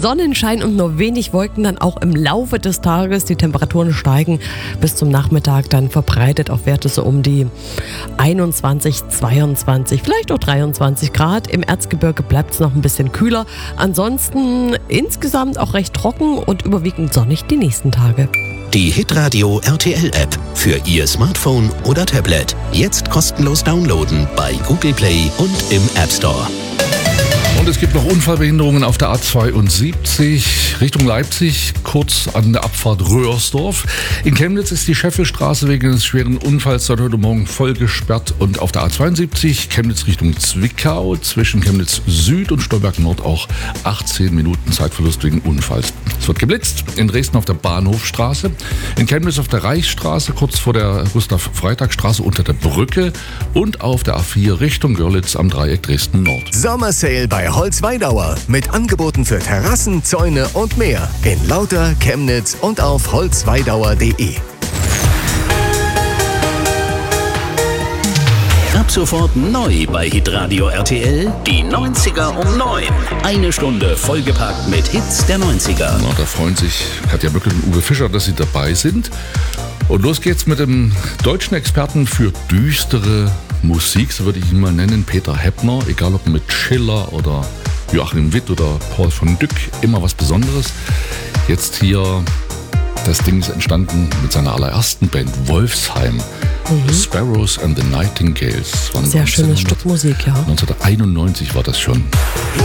Sonnenschein und nur wenig Wolken dann auch im Laufe des Tages. Die Temperaturen steigen bis zum Nachmittag dann verbreitet auf Werte so um die 21, 22, vielleicht auch 23 Grad. Im Erzgebirge bleibt es noch ein bisschen kühler. Ansonsten insgesamt auch recht trocken und überwiegend sonnig die nächsten Tage. Die Hitradio RTL App für Ihr Smartphone oder Tablet. Jetzt kostenlos downloaden bei Google Play und im App Store. Und es gibt noch Unfallbehinderungen auf der A72 Richtung Leipzig, kurz an der Abfahrt Röhrsdorf. In Chemnitz ist die Scheffelstraße wegen eines schweren Unfalls seit heute Morgen voll gesperrt. Und auf der A72 Chemnitz Richtung Zwickau zwischen Chemnitz Süd und Stolberg Nord auch 18 Minuten Zeitverlust wegen Unfalls. Es wird geblitzt in Dresden auf der Bahnhofstraße, in Chemnitz auf der Reichsstraße kurz vor der Gustav-Freitag-Straße unter der Brücke und auf der A4 Richtung Görlitz am Dreieck Dresden Nord. Sommersale bei Holzweidauer mit Angeboten für Terrassen, Zäune und mehr in Lauter, Chemnitz und auf holzweidauer.de. Ab sofort neu bei Hitradio RTL, die 90er um 9. Eine Stunde vollgepackt mit Hits der 90er. Na, da freuen sich Katja Böckel und Uwe Fischer, dass sie dabei sind. Und los geht's mit dem deutschen Experten für düstere Musik, so würde ich ihn mal nennen, Peter Heppner. Egal ob mit Schiller oder Joachim Witt oder Paul von Dyck, immer was Besonderes. Jetzt hier, das Ding ist entstanden mit seiner allerersten Band Wolfsheim. The Sparrows and the Nightingales. Sehr schönes Stück Musik, ja. 1991 war das schon.